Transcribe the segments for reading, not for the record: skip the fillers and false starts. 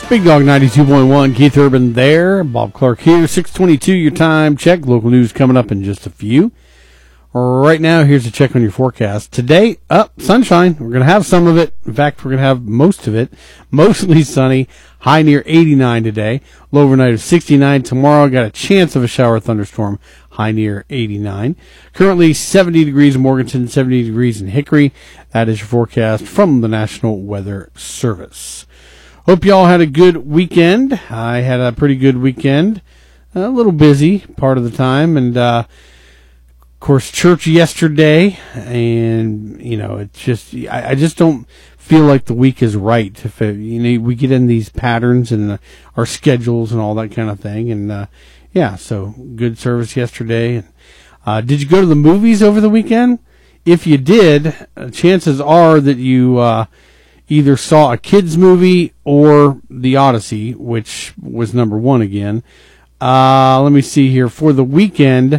Big Dog 92.1, Keith Urban there, Bob Clark here, 6:22 your time check. Local news coming up in just a few. Right now, here's a check on your forecast. Today, sunshine. We're going to have some of it. In fact, we're going to have most of it. Mostly sunny. High near 89 today. Low overnight of 69. Tomorrow, got a chance of a shower thunderstorm. High near 89. Currently 70 degrees in Morganton, 70 degrees in Hickory. That is your forecast from the National Weather Service. Hope y'all had a good weekend. I had a pretty good weekend. A little busy part of the time, and of course, church yesterday, and it's just I just don't feel like the week is right. If we get in these patterns and our schedules and all that kind of thing, and so good service yesterday. Did you go to the movies over the weekend? If you did, chances are that you either saw a kids movie or The Odyssey, which was number one again. Let me see here for the weekend.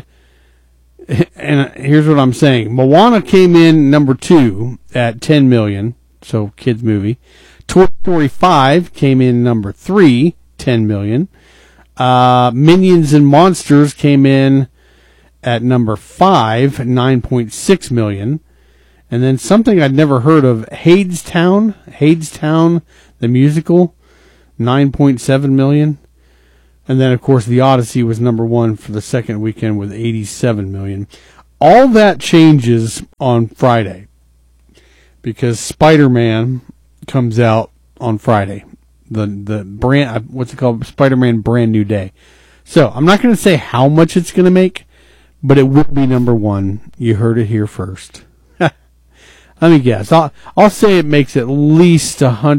And here's what I'm saying. Moana came in number 2 at 10 million, so kids movie. Toy Story 5 came in number 3, 10 million. Minions and Monsters came in at number 5, 9.6 million. And then something I'd never heard of, Hadestown, the musical, 9.7 million. And then, of course, The Odyssey was number 1 for the second weekend with 87 million. All that changes on Friday because Spider-Man comes out on Friday. The brand, what's it called? Spider-Man Brand New Day. So I'm not going to say how much it's going to make, but it will be number 1. You heard it here first. Let me guess. I'll say it makes at least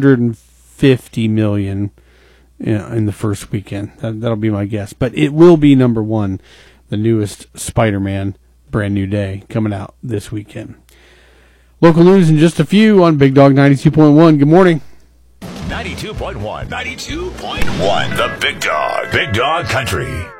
150 million. In the first weekend. That'll be my guess. But it will be number 1, the newest Spider-Man Brand New Day coming out this weekend. Local news in just a few on Big Dog 92.1. Good morning. 92.1. The Big Dog. Big Dog Country.